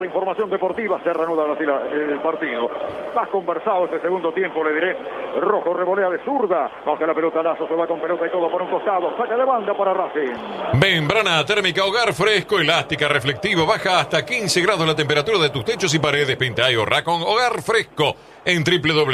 Información deportiva, se reanuda el partido. Más conversado este segundo tiempo, le diré. Rojo revolea de zurda, baja la pelota Lazo, se va con pelota y todo por un costado, saca de banda para Racing. Membrana térmica Hogar Fresco, elástica, reflectiva, baja hasta 15 grados la temperatura de tus techos y paredes. Pinta y ahorra con Hogar Fresco en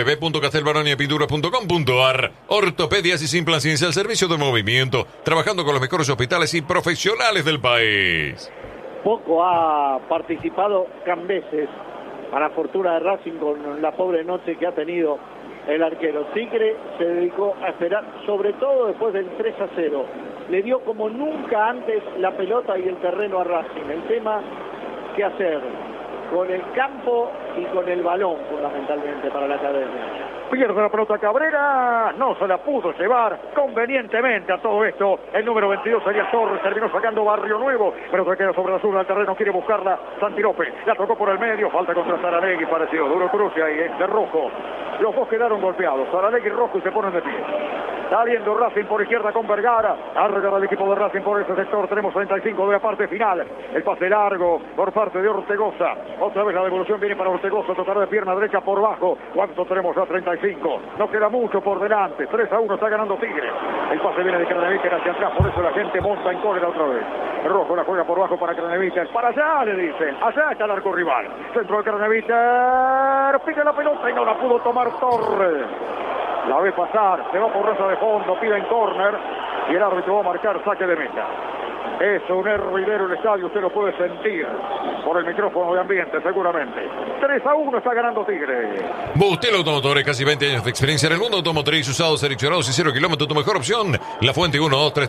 www.castelbaroniapinturas.com.ar. Ortopedias y Simplanciencia al servicio del movimiento, trabajando con los mejores hospitales y profesionales del país. Poco ha participado Cambeses, para fortuna de Racing, con la pobre noche que ha tenido el arquero. Tigre se dedicó a esperar, sobre todo después del 3-0. Le dio como nunca antes la pelota y el terreno a Racing. El tema, ¿qué hacer? Con el campo y con el balón, fundamentalmente, para la academia. Pierde la pelota Cabrera, no se la pudo llevar convenientemente a todo esto. El número 22 sería Torres, terminó sacando Barrio Nuevo, pero se queda sobre la zurda del terreno, quiere buscarla Santi López. La tocó por el medio, falta contra Saralegui, pareció duro cruce ahí, de Rojo. Los dos quedaron golpeados, Saralegui y Rojo, y se ponen de pie. Saliendo Racing por izquierda con Vergara. Arregla el equipo de Racing por ese sector. Tenemos 35 de la parte final. El pase largo por parte de Ortegoza. Otra vez la devolución viene para Ortegoza. Tocará de pierna derecha por bajo. ¿Cuánto tenemos ya? 35. No queda mucho por delante. 3-1 está ganando Tigre. El pase viene de Craneviter hacia atrás. Por eso la gente monta en cólera otra vez. Rojo la juega por bajo para Craneviter. Para allá, le dicen. Allá está el arco rival. Centro de Craneviter. Pica la pelota y no la pudo tomar Torres. La ve pasar, se va por raza de fondo, pide en córner y el árbitro va a marcar saque de meta. Es un hervidero el estadio, usted lo puede sentir por el micrófono de ambiente seguramente. 3-1 está ganando Tigre. Bustel Automotores, casi 20 años de experiencia en el mundo automotriz, usados, seleccionados y 0 kilómetros, tu mejor opción. La Fuente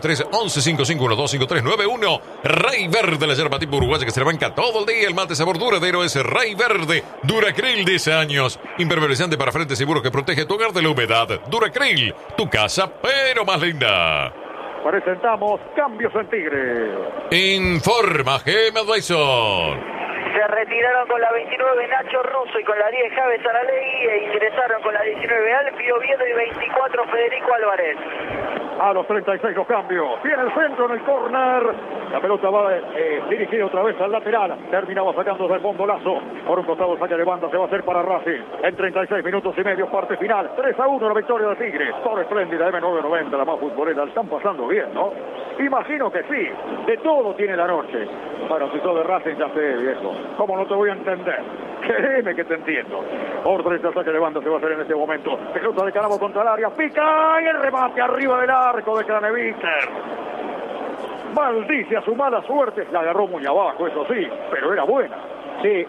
1233-1155-125391. Ray Verde, la yerba tipo uruguaya que se le banca todo el día. El mate sabor duradero es Ray Verde. Duracril, 10 años. Impermeabilizante para frente seguro que protege tu hogar de la humedad. Duracril, tu casa pero más linda. Presentamos cambios en Tigre. Informa Gema Advisor. Se retiraron con la 29 Nacho Russo y con la 10 Javes Saralegui e ingresaron con la 19 Alfio Oviedo y 24 Federico Álvarez. A los 36 los cambios. Viene el centro en el córner. La pelota va dirigida otra vez al lateral. Terminaba sacando desde el fondo Lazo. Por un costado saque de banda se va a hacer para Racing. En 36 minutos y medio, parte final. 3-1 la victoria de Tigre. Todo espléndida, M990, la más futbolera. Están pasando bien, ¿no? Imagino que sí. De todo tiene la noche. Bueno, si sos de Racing ya sé, viejo. ¿Cómo no te voy a entender? Créeme que te entiendo. Otro saque de banda se va a hacer en este momento. Pelota de Canabo contra el área. Pica y el remate arriba del arco de Craneviter. Maldice a su mala suerte. La agarró muy abajo, eso sí, pero era buena. Sí,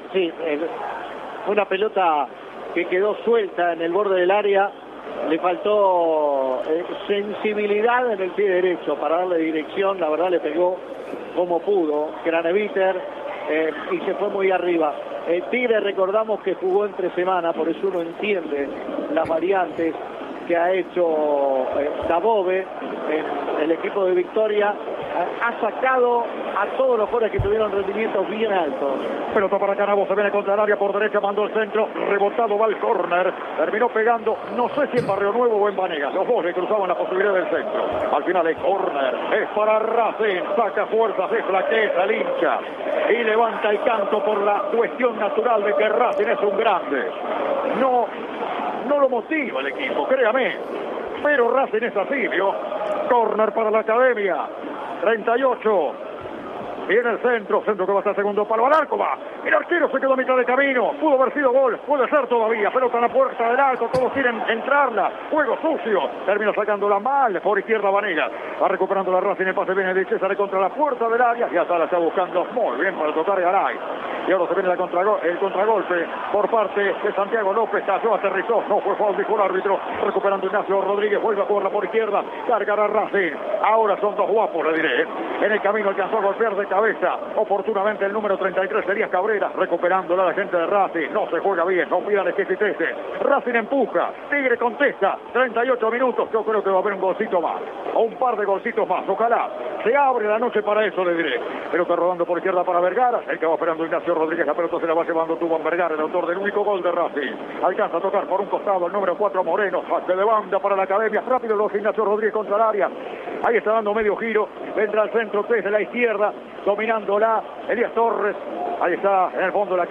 una pelota que quedó suelta en el borde del área. Le faltó sensibilidad en el pie derecho para darle dirección. La verdad le pegó como pudo Craneviter y se fue muy arriba. Tigre, recordamos que jugó entre semana, por eso uno entiende las variantes que ha hecho Dabove en el equipo de Victoria. Ha sacado a todos los jugadores que tuvieron rendimientos bien altos. Pelota para Canabo, se viene contra el área por derecha, mandó el centro, rebotado va el córner, terminó pegando, no sé si en Barrio Nuevo o en Vanegas, los dos le cruzaban la posibilidad del centro. Al final el córner es para Racing, saca fuerzas de flaqueza el hincha y levanta el canto por la cuestión natural de que Racing es un grande. No lo motiva el equipo, créame, pero Racing es así, ¿vio? Córner para la academia. 38. Viene el centro que va hasta el segundo palo, al arco va. El arquero se quedó a mitad de camino. Pudo haber sido gol, puede ser todavía. Pelota en la puerta del arco, todos quieren entrarla. Juego sucio. Termina sacándola mal por izquierda Vanegas. Va recuperando la Racing, el pase viene de César contra la puerta del área. Ya está, la está buscando muy bien para tocar Garay. Y ahora se viene el contragolpe por parte de Santiago López. Cayó, aterrizó. No fue foul, dijo el árbitro. Recuperando Ignacio Rodríguez. Vuelve a jugarla por izquierda. Cargará Racing. Ahora son dos guapos, le diré. En el camino alcanzó a golpear de cabeza oportunamente el número 33 sería Cabrera, recuperándola la gente de Racing. No se juega bien, no pidan exquisitece. Racing empuja, Tigre contesta. 38 minutos, yo creo que va a haber un golcito más, o un par de golcitos más, ojalá. Se abre la noche para eso, le diré. Pelota rodando por izquierda para Vergara, el que va esperando Ignacio Rodríguez, la pelota se la va llevando Tubán Vergara, el autor del único gol de Racing. Alcanza a tocar por un costado el número 4 Moreno, pase de banda para la academia, rápido los Ignacio Rodríguez contra el área. Ahí está dando medio giro, vendrá al centro 3 de la izquierda, dominándola. Elías Torres, ahí está en el fondo la